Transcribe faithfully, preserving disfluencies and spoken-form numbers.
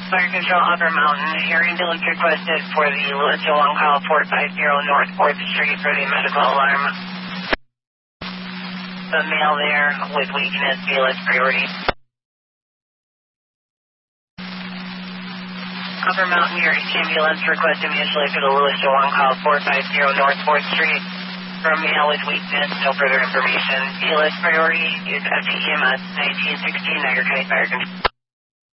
Fire Control Upper Mountain, air ambulance requested for the Louis Long Call four five zero North fourth Street for the medical alarm. The male there with weakness, B L S priority. Upper Mountain, your ambulance request immediately for the Louis Long Call four five zero North fourth Street. From male with weakness, no further information. B L S priority is F T E M S nineteen sixteen, Niagara County Fire Control.